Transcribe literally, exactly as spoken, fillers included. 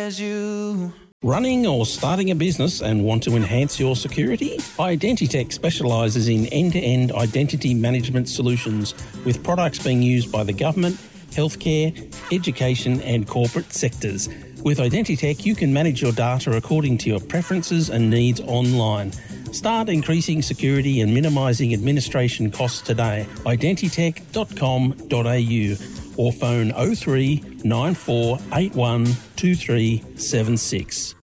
as you. Running or starting a business and want to enhance your security? Identitech specialises in end-to-end identity management solutions with products being used by the government, healthcare, education and corporate sectors. With Identitech, you can manage your data according to your preferences and needs online. Start increasing security and minimising administration costs today. identitech dot com dot a u or phone oh three nine four eight one two three seven six.